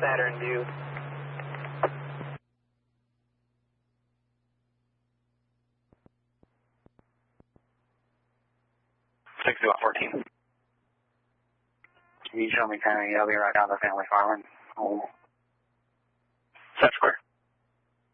Saturn view. 6114. Can you show me kind of, I'll be right down to Family Farm and home. Set square.